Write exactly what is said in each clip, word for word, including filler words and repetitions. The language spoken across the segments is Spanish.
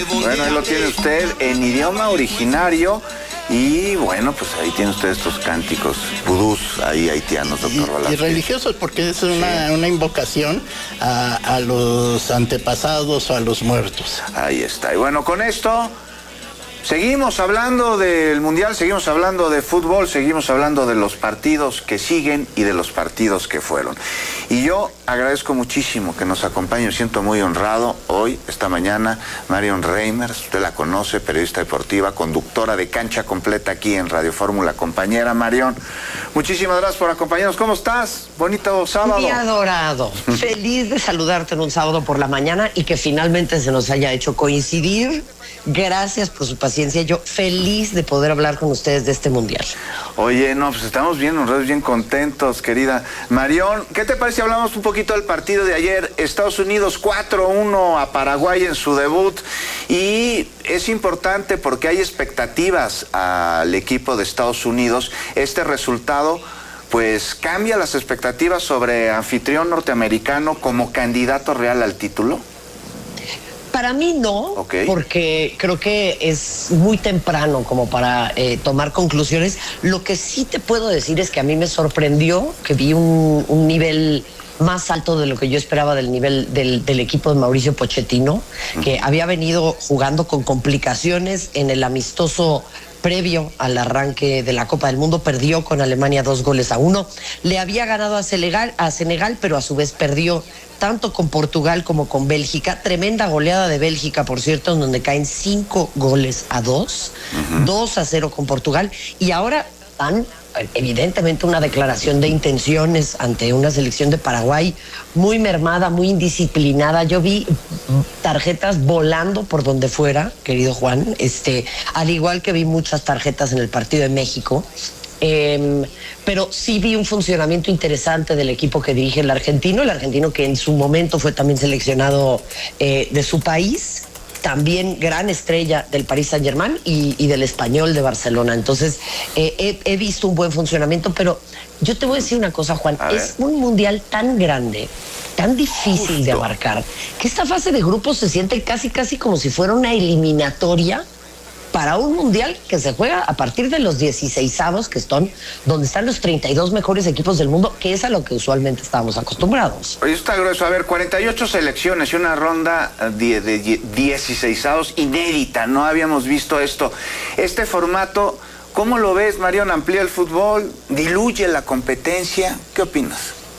Bueno, ahí lo tiene usted en idioma originario. Y bueno, pues ahí tiene usted estos cánticos vudús ahí haitianos, doctor Velázquez. Y, y religiosos, porque es una, sí. una invocación a, a los antepasados o a los muertos. Ahí está. Y bueno, con esto seguimos hablando del Mundial, seguimos hablando de fútbol, seguimos hablando de los partidos que siguen y de los partidos que fueron. Y yo agradezco muchísimo que nos acompañe, me siento muy honrado hoy, esta mañana, Marion Reimers, usted la conoce, periodista deportiva, conductora de Cancha Completa aquí en Radio Fórmula. Compañera Marion, muchísimas gracias por acompañarnos. ¿Cómo estás? Bonito sábado. Mi adorado, feliz de saludarte en un sábado por la mañana y que finalmente se nos haya hecho coincidir. Gracias por su paciencia. Yo feliz de poder hablar con ustedes de este Mundial. Oye, no, pues estamos bien honrados, bien contentos, querida Marion. ¿Qué te parece si hablamos un poquito del partido de ayer? Estados Unidos cuatro uno a Paraguay en su debut. Y es importante porque hay expectativas al equipo de Estados Unidos. Este resultado pues cambia las expectativas sobre anfitrión norteamericano como candidato real al título. Para mí no, okay. Porque creo que es muy temprano como para eh, tomar conclusiones. Lo que sí te puedo decir es que a mí me sorprendió que vi un, un nivel más alto de lo que yo esperaba del nivel del, del equipo de Mauricio Pochettino, que había venido jugando con complicaciones en el amistoso previo al arranque de la Copa del Mundo. Perdió con Alemania dos goles a uno. Le había ganado a Senegal, a Senegal, pero a su vez perdió tanto con Portugal como con Bélgica. Tremenda goleada de Bélgica, por cierto, en donde caen cinco goles a dos. Uh-huh. dos a cero con Portugal. Y ahora están evidentemente una declaración de intenciones ante una selección de Paraguay muy mermada, muy indisciplinada. Yo vi tarjetas volando por donde fuera, querido Juan, este, al igual que vi muchas tarjetas en el partido de México. Eh, pero sí vi un funcionamiento interesante del equipo que dirige el argentino, el argentino que en su momento fue también seleccionado eh, de su país, también gran estrella del Paris Saint-Germain y, y del Español de Barcelona. Entonces eh, he, he visto un buen funcionamiento, pero yo te voy a decir una cosa, Juan, es un mundial tan grande, tan difícil Justo. de abarcar, que esta fase de grupos se siente casi casi como si fuera una eliminatoria para un mundial que se juega a partir de los dieciseisavos, que están donde están los treinta y dos mejores equipos del mundo, que es a lo que usualmente estábamos acostumbrados. Oye, está grueso. A ver, cuarenta y ocho selecciones y una ronda de, de dieciseisavos inédita. No habíamos visto esto. Este formato, ¿cómo lo ves, Marion? ¿Amplía el fútbol? ¿Diluye la competencia? ¿Qué opinas?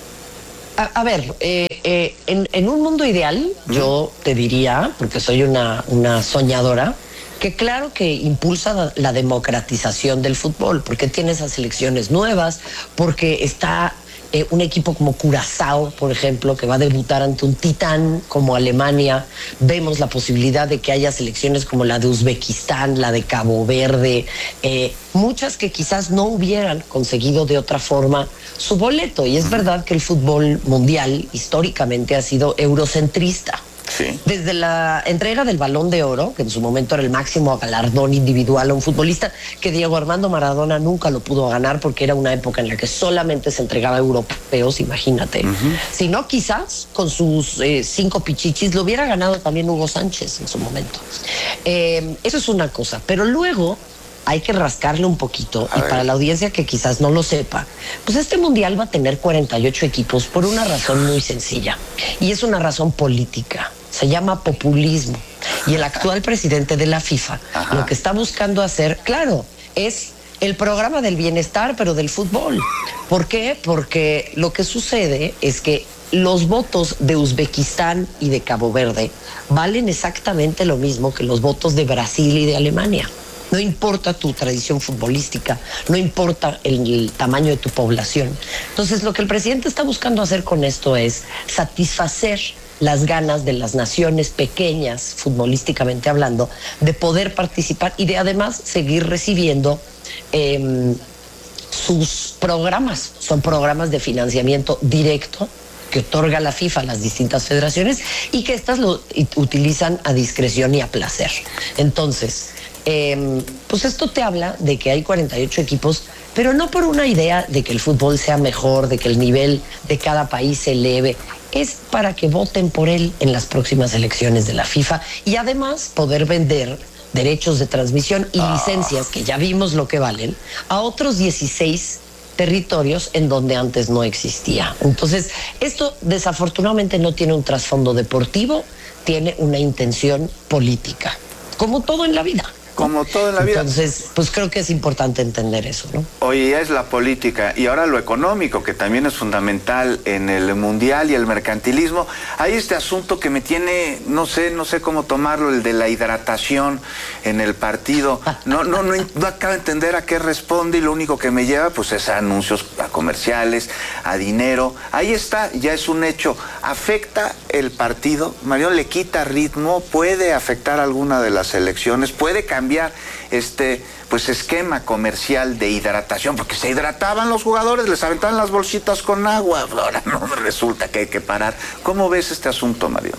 A, a ver, eh, eh, en, en un mundo ideal, ¿Mm? yo te diría, porque soy una, una soñadora, que claro que impulsa la democratización del fútbol, porque tiene esas selecciones nuevas, porque está eh, un equipo como Curazao, por ejemplo, que va a debutar ante un titán como Alemania. Vemos la posibilidad de que haya selecciones como la de Uzbekistán, la de Cabo Verde, eh, muchas que quizás no hubieran conseguido de otra forma su boleto. Y es verdad que el fútbol mundial históricamente ha sido eurocentrista. Sí. Desde la entrega del Balón de Oro, que en su momento era el máximo galardón individual a un futbolista, que Diego Armando Maradona nunca lo pudo ganar porque era una época en la que solamente se entregaba a europeos, imagínate. Uh-huh. Si no, quizás con sus eh, cinco pichichis lo hubiera ganado también Hugo Sánchez en su momento. Eh, eso es una cosa, pero luego hay que rascarle un poquito, a y ver. Para la audiencia que quizás no lo sepa, pues este mundial va a tener cuarenta y ocho equipos por una razón muy sencilla, y es una razón política. Se llama populismo. Y el actual presidente de la FIFA, Ajá. lo que está buscando hacer, claro, es el programa del bienestar, pero del fútbol. ¿Por qué? Porque lo que sucede es que los votos de Uzbekistán y de Cabo Verde valen exactamente lo mismo que los votos de Brasil y de Alemania. No importa tu tradición futbolística, no importa el, el tamaño de tu población. Entonces, lo que el presidente está buscando hacer con esto es satisfacer las ganas de las naciones pequeñas, futbolísticamente hablando, de poder participar y de además seguir recibiendo eh, sus programas. Son programas de financiamiento directo que otorga la FIFA a las distintas federaciones y que éstas lo utilizan a discreción y a placer. Entonces, eh, pues esto te habla de que hay cuarenta y ocho equipos, pero no por una idea de que el fútbol sea mejor, de que el nivel de cada país se eleve. es para que voten por él en las próximas elecciones de la FIFA y además poder vender derechos de transmisión y Ah. licencias, que ya vimos lo que valen, a otros dieciséis territorios en donde antes no existía. Entonces, esto desafortunadamente no tiene un trasfondo deportivo, tiene una intención política, como todo en la vida. Como todo en la vida. Entonces, pues creo que es importante entender eso, ¿no? Oye, es la política y ahora lo económico, que también es fundamental en el mundial y el mercantilismo. Hay este asunto que me tiene, no sé, no sé cómo tomarlo, el de la hidratación en el partido. No, no, no, no acabo de entender a qué responde y lo único que me lleva, pues, es a anuncios, a comerciales, a dinero. Ahí está, ya es un hecho. ¿Afecta el partido? Marión, ¿le quita ritmo? ¿Puede afectar alguna de las elecciones? ¿Puede cambiar cambiar este pues esquema comercial de hidratación? Porque se hidrataban los jugadores, les aventaban las bolsitas con agua, ahora no resulta que hay que parar. ¿Cómo ves este asunto, Mario?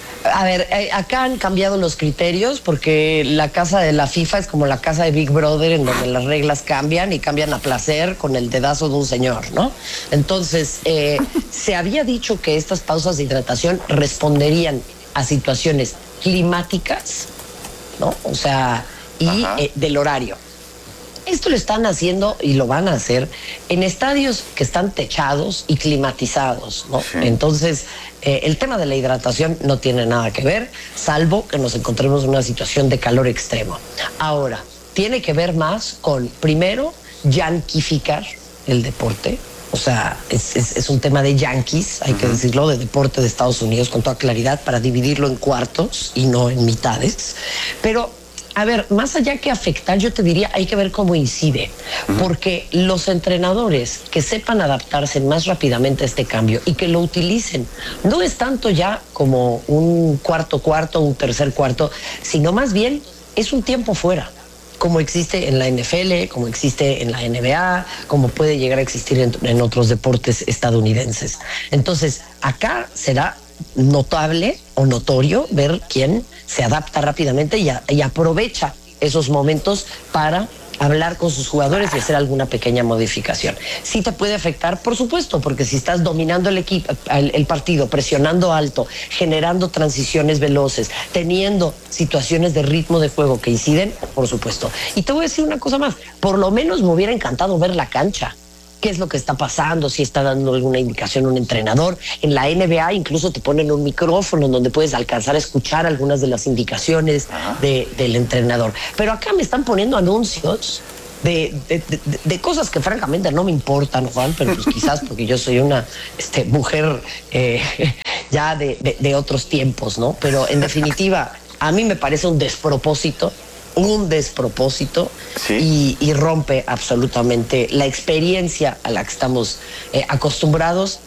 A ver, eh, acá han cambiado los criterios porque la casa de la FIFA es como la casa de Big Brother, en donde las reglas cambian y cambian a placer con el dedazo de un señor, ¿no? Entonces, eh, se había dicho que estas pausas de hidratación responderían a situaciones climáticas, ¿no? O sea, y eh, del horario. Esto lo están haciendo y lo van a hacer en estadios que están techados y climatizados, ¿no? Sí. Entonces, eh, el tema de la hidratación no tiene nada que ver, salvo que nos encontremos en una situación de calor extremo. Ahora, tiene que ver más con, primero, yanquificar el deporte. O sea, es, es, es un tema de yanquis, hay uh-huh. que decirlo, de deporte de Estados Unidos con toda claridad, para dividirlo en cuartos y no en mitades. Pero, a ver, más allá que afectar, yo te diría, hay que ver cómo incide. Uh-huh. Porque los entrenadores que sepan adaptarse más rápidamente a este cambio y que lo utilicen, no es tanto ya como un cuarto cuarto, un tercer cuarto, sino más bien es un tiempo fuera, como existe en la N F L, como existe en la N B A, como puede llegar a existir en, en otros deportes estadounidenses. Entonces, acá será notable o notorio ver quién se adapta rápidamente y, a, y aprovecha esos momentos para hablar con sus jugadores y hacer alguna pequeña modificación. Sí te puede afectar, por supuesto, porque si estás dominando el equipo, el, el partido, presionando alto, generando transiciones veloces, teniendo situaciones de ritmo de juego que inciden, por supuesto. Y te voy a decir una cosa más, por lo menos me hubiera encantado ver la cancha. ¿Qué es lo que está pasando? Si está dando alguna indicación un entrenador. En la N B A incluso te ponen un micrófono donde puedes alcanzar a escuchar algunas de las indicaciones de, del entrenador. Pero acá me están poniendo anuncios de, de, de, de cosas que francamente no me importan, Juan, pero pues quizás porque yo soy una este, mujer eh, ya de, de, de otros tiempos, ¿no? Pero en definitiva, a mí me parece un despropósito un despropósito ¿Sí? y, y rompe absolutamente la experiencia a la que estamos eh, acostumbrados.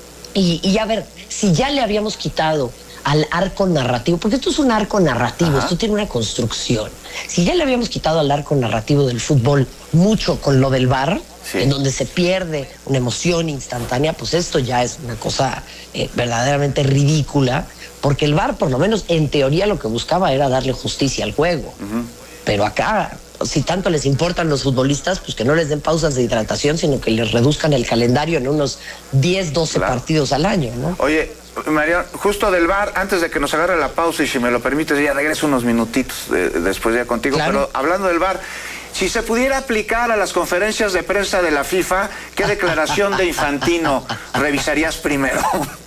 Y, y a ver, si ya le habíamos quitado al arco narrativo, porque esto es un arco narrativo, Ajá. esto tiene una construcción. Si ya le habíamos quitado al arco narrativo del fútbol mucho con lo del V A R, sí. en donde se pierde una emoción instantánea, pues esto ya es una cosa eh, verdaderamente ridícula, porque el V A R, por lo menos en teoría, lo que buscaba era darle justicia al juego. Uh-huh. Pero acá, si tanto les importan los futbolistas, pues que no les den pausas de hidratación, sino que les reduzcan el calendario en unos diez, doce claro. partidos al año, ¿no? Oye, María, justo del V A R, antes de que nos agarre la pausa, y si me lo permites, ya regreso unos minutitos de, después ya contigo, claro. pero hablando del V A R, si se pudiera aplicar a las conferencias de prensa de la FIFA, ¿qué declaración de Infantino revisarías primero?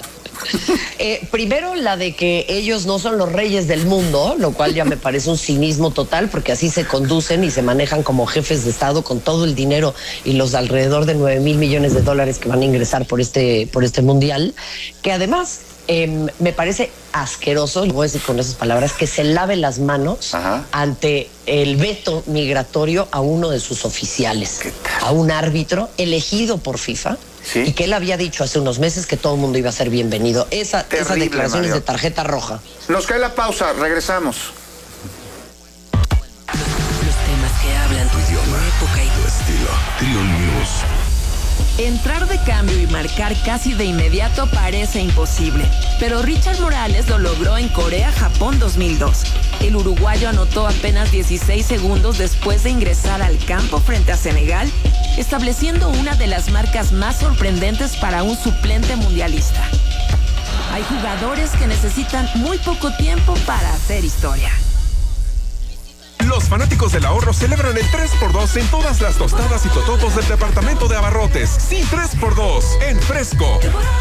Eh, primero, la de que ellos no son los reyes del mundo, lo cual ya me parece un cinismo total, porque así se conducen y se manejan como jefes de Estado con todo el dinero y los alrededor de nueve mil millones de dólares que van a ingresar por este, por este mundial, que además eh, me parece asqueroso, lo voy a decir con esas palabras, que se lave las manos Ajá. ante el veto migratorio a uno de sus oficiales, a un árbitro elegido por FIFA. ¿Sí? Y que él había dicho hace unos meses que todo el mundo iba a ser bienvenido. Esa, Terrible, esas declaraciones Mario. de tarjeta roja. Nos cae la pausa, regresamos. Los temas que hablan tu idioma, tu época y tu estilo. Trio News. Entrar de cambio y marcar casi de inmediato parece imposible, pero Richard Morales lo logró en Corea-Japón dos mil dos. El uruguayo anotó apenas dieciséis segundos después de ingresar al campo frente a Senegal, estableciendo una de las marcas más sorprendentes para un suplente mundialista. Hay jugadores que necesitan muy poco tiempo para hacer historia. Los fanáticos del ahorro celebran el tres por dos en todas las tostadas y totopos del departamento de abarrotes. Sí, tres por dos en Fresco.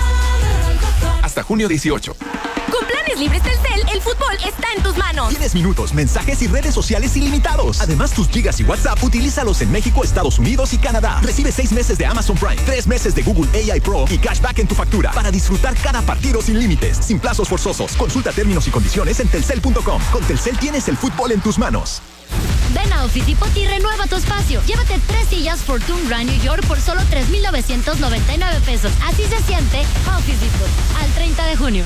Hasta junio dieciocho. Con planes libres Telcel, el fútbol está en tus manos. Tienes minutos, mensajes y redes sociales ilimitados. Además, tus gigas y WhatsApp, utilízalos en México, Estados Unidos y Canadá. Recibe seis meses de Amazon Prime, tres meses de Google A I Pro y cashback en tu factura para disfrutar cada partido sin límites, sin plazos forzosos. Consulta términos y condiciones en telcel punto com. Con Telcel tienes el fútbol en tus manos. Ven a Office Depot y renueva tu espacio. Llévate tres sillas Fortune Grand New York por solo tres mil novecientos noventa y nueve pesos. Así se siente Office Depot. Al treinta de junio.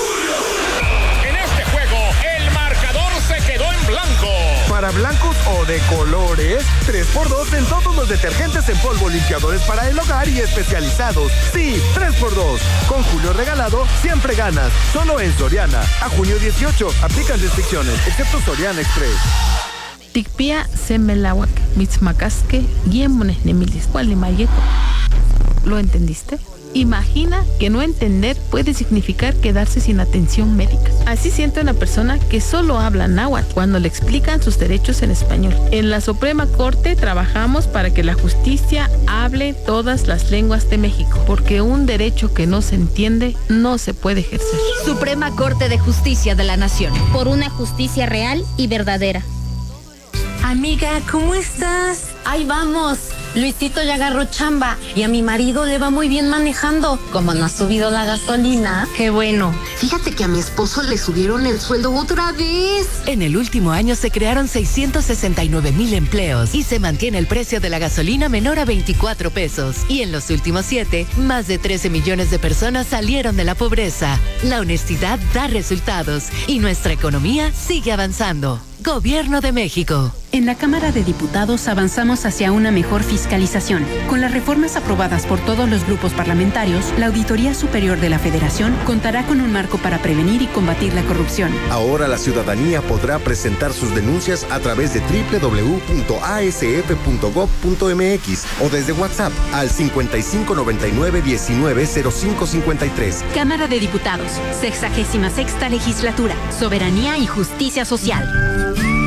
En este juego, el marcador se quedó en blanco. Para blancos o de colores, tres por dos en todos los detergentes en polvo, limpiadores para el hogar y especializados. Sí, tres por dos. Con Julio regalado, siempre ganas. Solo en Soriana. A junio dieciocho. Aplican restricciones, excepto Soriana Express. Tikpia semelawak, mitzmakaske, guiemones nemilis, cualimayeco. ¿Lo entendiste? Imagina que no entender puede significar quedarse sin atención médica. Así siente una persona que solo habla náhuatl cuando le explican sus derechos en español. En la Suprema Corte trabajamos para que la justicia hable todas las lenguas de México, porque un derecho que no se entiende no se puede ejercer. Suprema Corte de Justicia de la Nación. Por una justicia real y verdadera. Amiga, ¿cómo estás? Ahí vamos. Luisito ya agarró chamba y a mi marido le va muy bien manejando. Como no ha subido la gasolina. Qué bueno. Fíjate que a mi esposo le subieron el sueldo otra vez. En el último año se crearon seiscientos sesenta y nueve mil empleos y se mantiene el precio de la gasolina menor a veinticuatro pesos. Y en los últimos siete, más de trece millones de personas salieron de la pobreza. La honestidad da resultados y nuestra economía sigue avanzando. Gobierno de México. En la Cámara de Diputados avanzamos hacia una mejor fiscalización. Con las reformas aprobadas por todos los grupos parlamentarios, la Auditoría Superior de la Federación contará con un marco para prevenir y combatir la corrupción. Ahora la ciudadanía podrá presentar sus denuncias a través de doble u doble u doble u punto a s f punto gob punto m x o desde WhatsApp al cincuenta y cinco noventa y nueve diecinueve cero cinco cincuenta y tres. Cámara de Diputados, sexagésima sexta legislatura, soberanía y justicia social.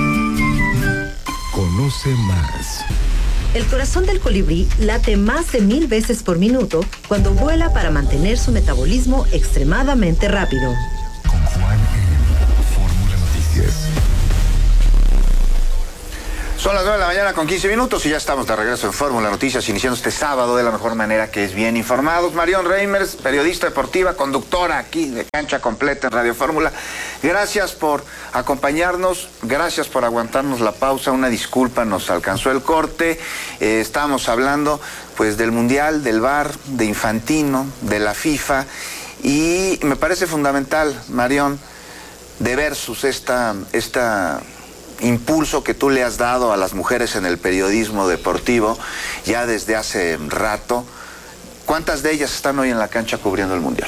Conoce más. El corazón del colibrí late más de mil veces por minuto cuando vuela para mantener su metabolismo extremadamente rápido. Con Juan en Fórmula Noticias. Son las nueve de la mañana con quince minutos y ya estamos de regreso en Fórmula Noticias, iniciando este sábado de la mejor manera, que es bien informados. Marion Reimers, periodista deportiva, conductora aquí de Cancha Completa en Radio Fórmula. Gracias por acompañarnos, gracias por aguantarnos la pausa. Una disculpa, nos alcanzó el corte. Eh, estábamos hablando pues del Mundial, del V A R, de Infantino, de la FIFA, y me parece fundamental, Marion, de versus esta... esta impulso que tú le has dado a las mujeres en el periodismo deportivo ya desde hace rato. ¿Cuántas de ellas están hoy en la cancha cubriendo el Mundial?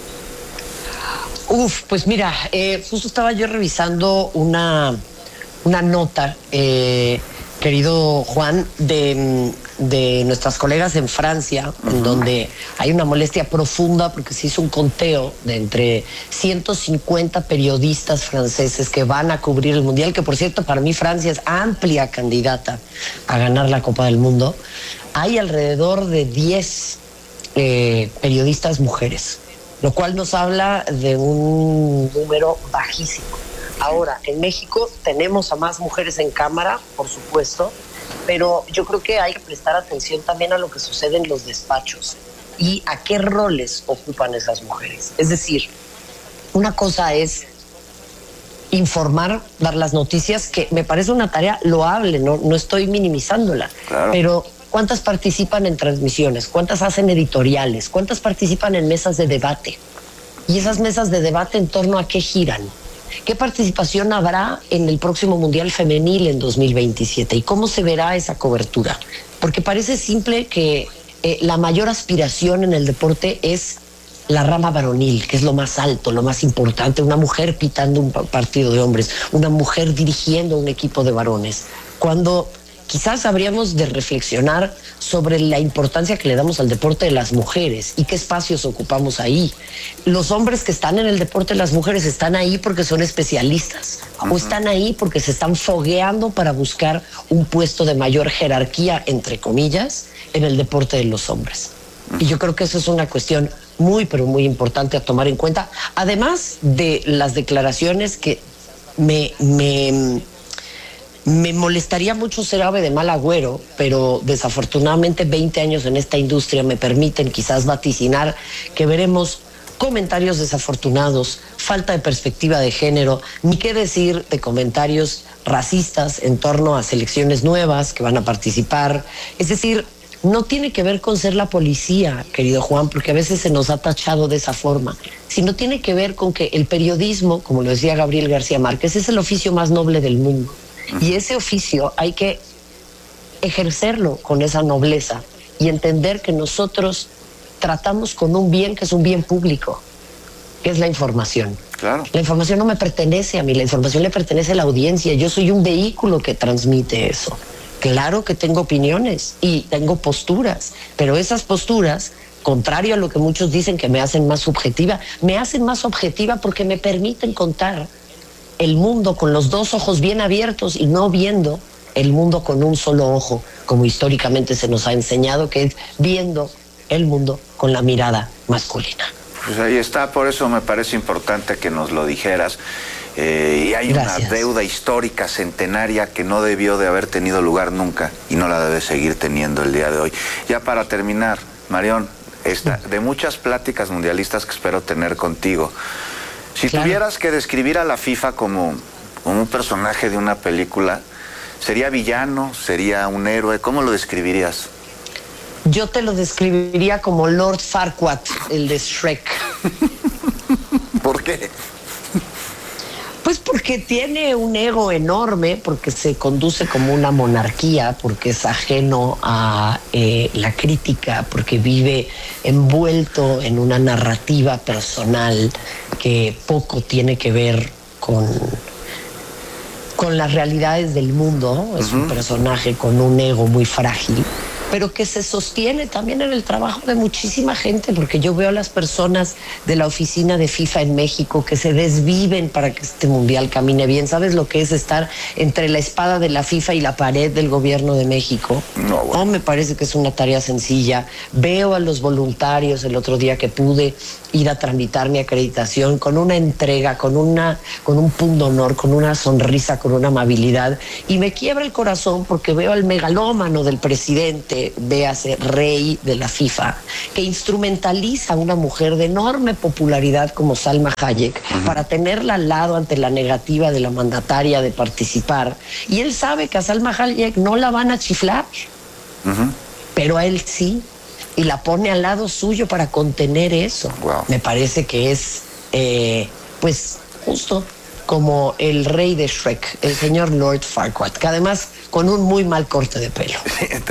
Uf, pues mira, eh, justo estaba yo revisando una, una nota, eh, querido Juan, de, de nuestras colegas en Francia, uh-huh. en donde hay una molestia profunda porque se hizo un conteo de entre ciento cincuenta periodistas franceses que van a cubrir el Mundial, que por cierto para mí Francia es amplia candidata a ganar la Copa del Mundo. Hay alrededor de diez eh, periodistas mujeres, lo cual nos habla de un número bajísimo. Ahora, en México tenemos a más mujeres en cámara, por supuesto, pero yo creo que hay que prestar atención también a lo que sucede en los despachos y a qué roles ocupan esas mujeres. Es decir, una cosa es informar, dar las noticias, que me parece una tarea loable, no, no estoy minimizándola, claro. Pero ¿cuántas participan en transmisiones? ¿Cuántas hacen editoriales? ¿Cuántas participan en mesas de debate? Y esas mesas de debate, ¿en torno a qué giran? ¿Qué participación habrá en el próximo Mundial Femenil en dos mil veintisiete? ¿Y cómo se verá esa cobertura? Porque parece simple que eh, la mayor aspiración en el deporte es la rama varonil, que es lo más alto, lo más importante. Una mujer pitando un partido de hombres, una mujer dirigiendo un equipo de varones. Cuando quizás habríamos de reflexionar sobre la importancia que le damos al deporte de las mujeres y qué espacios ocupamos ahí. Los hombres que están en el deporte de las mujeres están ahí porque son especialistas, uh-huh. o están ahí porque se están fogueando para buscar un puesto de mayor jerarquía, entre comillas, en el deporte de los hombres. Uh-huh. Y yo creo que eso es una cuestión muy, pero muy importante a tomar en cuenta, además de las declaraciones que me... me Me molestaría mucho ser ave de mal agüero, pero desafortunadamente veinte años en esta industria me permiten quizás vaticinar que veremos comentarios desafortunados, falta de perspectiva de género, ni qué decir de comentarios racistas en torno a selecciones nuevas que van a participar. Es decir, no tiene que ver con ser la policía, querido Juan, porque a veces se nos ha tachado de esa forma, sino tiene que ver con que el periodismo, como lo decía Gabriel García Márquez, es el oficio más noble del mundo. Y ese oficio hay que ejercerlo con esa nobleza y entender que nosotros tratamos con un bien que es un bien público, que es la información. Claro. La información no me pertenece a mí, la información le pertenece a la audiencia. Yo soy un vehículo que transmite eso. Claro que tengo opiniones y tengo posturas, pero esas posturas, contrario a lo que muchos dicen que me hacen más subjetiva, me hacen más objetiva porque me permiten contar el mundo con los dos ojos bien abiertos y no viendo el mundo con un solo ojo, como históricamente se nos ha enseñado, que es viendo el mundo con la mirada masculina. Pues ahí está, por eso me parece importante que nos lo dijeras. Eh, y hay Gracias. Una deuda histórica centenaria que no debió de haber tenido lugar nunca y no la debe seguir teniendo el día de hoy. Ya para terminar, Marión, esta, de muchas pláticas mundialistas que espero tener contigo, si claro. tuvieras que describir a la FIFA como, como un personaje de una película, ¿sería villano? ¿Sería un héroe? ¿Cómo lo describirías? Yo te lo describiría como Lord Farquaad, el de Shrek. ¿Por qué? Pues porque tiene un ego enorme, porque se conduce como una monarquía, porque es ajeno a eh, la crítica, porque vive envuelto en una narrativa personal que poco tiene que ver con, con las realidades del mundo. Es uh-huh. un personaje con un ego muy frágil, pero que se sostiene también en el trabajo de muchísima gente, porque yo veo a las personas de la oficina de FIFA en México que se desviven para que este mundial camine bien. ¿Sabes lo que es estar entre la espada de la FIFA y la pared del gobierno de México? No, bueno. No me parece que es una tarea sencilla. Veo a los voluntarios el otro día que pude ir a tramitar mi acreditación con una entrega, con una, con un punto de honor, con una sonrisa, con una amabilidad, y me quiebra el corazón porque veo al megalómano del presidente, véase rey de la FIFA, que instrumentaliza a una mujer de enorme popularidad como Salma Hayek uh-huh. para tenerla al lado ante la negativa de la mandataria de participar, y él sabe que a Salma Hayek no la van a chiflar, uh-huh. pero a él sí, y la pone al lado suyo para contener eso. Wow. Me parece que es eh, pues justo como el rey de Shrek, el señor Lord Farquaad, que además con un muy mal corte de pelo.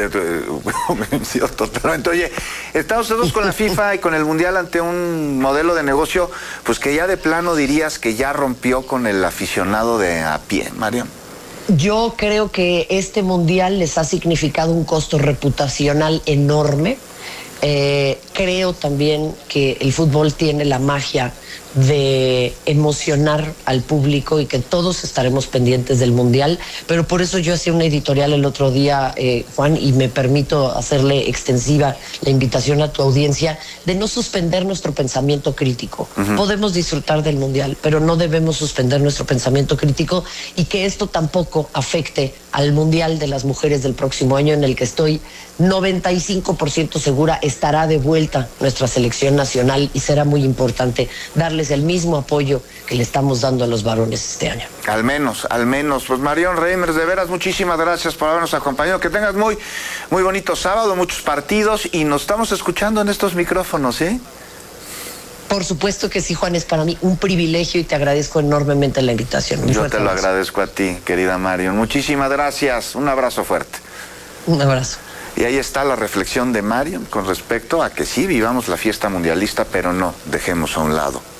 Sí, totalmente. Oye, estamos todos con la FIFA y con el Mundial ante un modelo de negocio, pues que ya de plano dirías que ya rompió con el aficionado de a pie, Marión. Yo creo que este Mundial les ha significado un costo reputacional enorme. Eh, creo también que el fútbol tiene la magia de emocionar al público y que todos estaremos pendientes del Mundial, pero por eso yo hacía una editorial el otro día, eh, Juan, y me permito hacerle extensiva la invitación a tu audiencia de no suspender nuestro pensamiento crítico. Uh-huh. Podemos disfrutar del Mundial, pero no debemos suspender nuestro pensamiento crítico, y que esto tampoco afecte al Mundial de las Mujeres del próximo año, en el que estoy noventa y cinco por ciento segura estará de vuelta nuestra selección nacional, y será muy importante darles el mismo apoyo que le estamos dando a los varones este año. Al menos, al menos. Pues Marión Reimers, de veras, muchísimas gracias por habernos acompañado. Que tengas muy, muy bonito sábado, muchos partidos, y nos estamos escuchando en estos micrófonos, ¿eh? Por supuesto que sí, Juan, es para mí un privilegio y te agradezco enormemente la invitación. Un Yo te lo abrazo. agradezco a ti, querida Marión. Muchísimas gracias. Un abrazo fuerte. Un abrazo. Y ahí está la reflexión de Marión con respecto a que sí vivamos la fiesta mundialista, pero no dejemos a un lado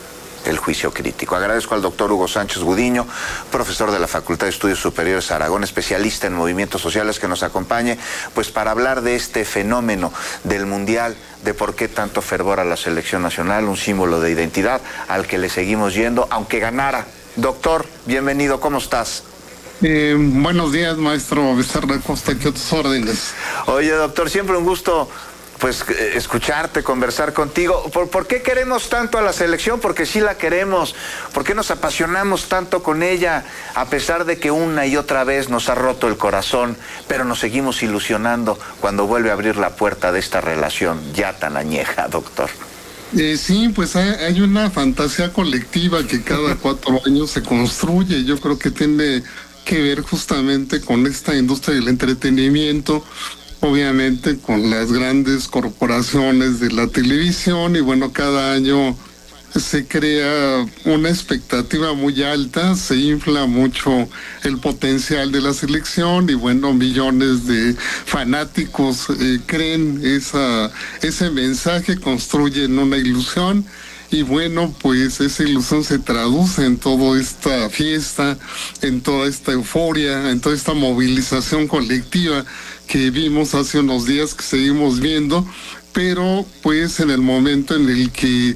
el juicio crítico. Agradezco al doctor Hugo Sánchez Gudiño, profesor de la Facultad de Estudios Superiores Aragón, especialista en movimientos sociales, que nos acompañe pues para hablar de este fenómeno del Mundial, de por qué tanto fervor a la selección nacional, un símbolo de identidad al que le seguimos yendo, aunque ganara. Doctor, bienvenido, ¿cómo estás? Eh, buenos días, maestro Becerra Costa, ¿qué tus órdenes? Oye, doctor, siempre un gusto pues escucharte, conversar contigo. ¿Por, ¿Por qué queremos tanto a la selección? Porque sí la queremos. ¿Por qué nos apasionamos tanto con ella? A pesar de que una y otra vez nos ha roto el corazón, pero nos seguimos ilusionando cuando vuelve a abrir la puerta de esta relación ya tan añeja, doctor. Eh, sí, pues hay, hay una fantasía colectiva que cada cuatro años se construye. Yo creo que tiene que ver justamente con esta industria del entretenimiento, obviamente con las grandes corporaciones de la televisión, y bueno, cada año se crea una expectativa muy alta, se infla mucho el potencial de la selección y bueno, millones de fanáticos eh, creen esa, ese mensaje, construyen una ilusión. Y bueno, pues esa ilusión se traduce en toda esta fiesta, en toda esta euforia, en toda esta movilización colectiva que vimos hace unos días, que seguimos viendo, pero pues en el momento en el que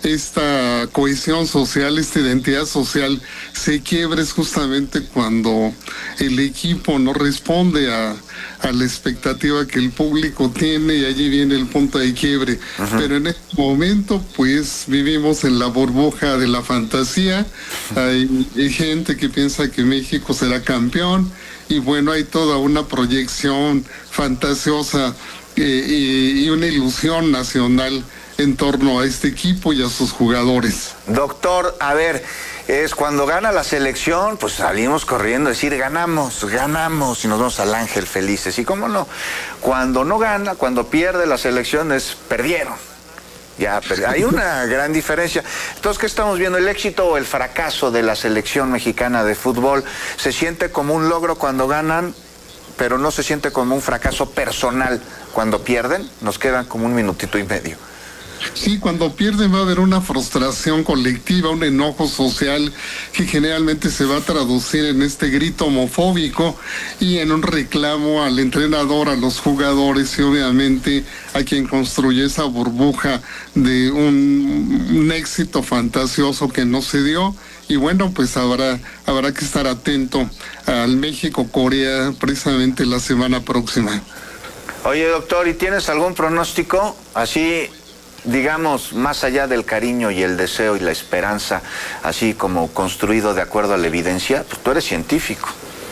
esta cohesión social, esta identidad social se quiebra es justamente cuando el equipo no responde a, a la expectativa que el público tiene, y allí viene el punto de quiebre. Ajá. Pero en este momento pues vivimos en la burbuja de la fantasía. Hay, hay gente que piensa que México será campeón, y bueno, hay toda una proyección fantasiosa eh, y, y una ilusión nacional en torno a este equipo y a sus jugadores. Doctor, a ver, es cuando gana la selección, pues salimos corriendo a decir ganamos, ganamos, y nos vamos al ángel felices. Y cómo no, cuando no gana, cuando pierde la selección, es perdieron. Ya, pero hay una gran diferencia. Entonces, ¿qué estamos viendo? ¿El éxito o el fracaso de la selección mexicana de fútbol se siente como un logro cuando ganan, pero no se siente como un fracaso personal cuando pierden? Nos quedan como un minutito y medio. Sí, cuando pierden va a haber una frustración colectiva, un enojo social que generalmente se va a traducir en este grito homofóbico y en un reclamo al entrenador, a los jugadores y obviamente a quien construye esa burbuja de un, un éxito fantasioso que no se dio. Y bueno, pues habrá, habrá que estar atento al México-Corea precisamente la semana próxima. Oye, doctor, ¿y tienes algún pronóstico así, digamos, más allá del cariño y el deseo y la esperanza, así como construido de acuerdo a la evidencia? Pues tú eres científico.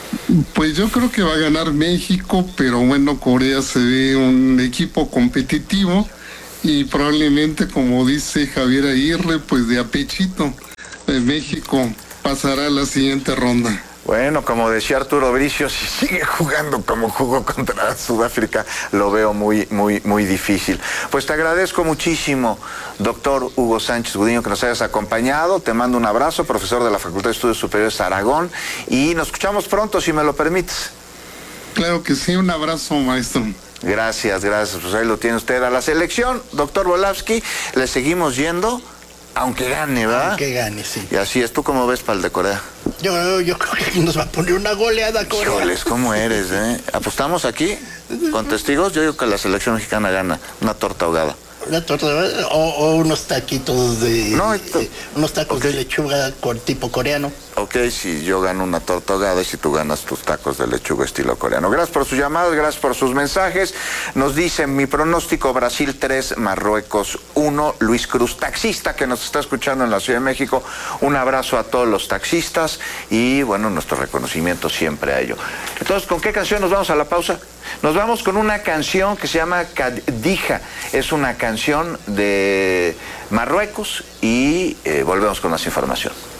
Pues yo creo que va a ganar México, pero bueno, Corea se ve un equipo competitivo y probablemente, como dice Javier Aguirre, pues de apechito, eh, México pasará a la siguiente ronda. Bueno, como decía Arturo Bricio, si sigue jugando como jugó contra Sudáfrica, lo veo muy, muy, muy difícil. Pues te agradezco muchísimo, doctor Hugo Sánchez Gudiño, que nos hayas acompañado. Te mando un abrazo, profesor de la Facultad de Estudios Superiores Aragón, y nos escuchamos pronto, si me lo permites. Claro que sí, un abrazo, maestro. Gracias, gracias. Pues ahí lo tiene usted. A la selección, doctor Volavsky, le seguimos yendo, aunque gane, ¿verdad? Aunque gane, sí. Y así es. ¿Tú cómo ves para el de Corea? Yo, yo creo que nos va a poner una goleada, Corea. Híjoles, ¿cómo eres, eh? ¿Apostamos aquí con testigos? Yo digo que la selección mexicana gana una torta ahogada. Una torta o, o unos taquitos de... No, eh, unos tacos okay. de lechuga con tipo coreano. Ok, si yo gano una torta ahogada y si tú ganas tus tacos de lechuga estilo coreano. Gracias por sus llamadas, gracias por sus mensajes. Nos dicen mi pronóstico: Brasil tres, Marruecos uno. Luis Cruz, taxista que nos está escuchando en la Ciudad de México. Un abrazo a todos los taxistas y bueno, nuestro reconocimiento siempre a ello. Entonces, ¿con qué canción nos vamos a la pausa? Nos vamos con una canción que se llama Kadija. Es una canción de Marruecos y eh, volvemos con más información.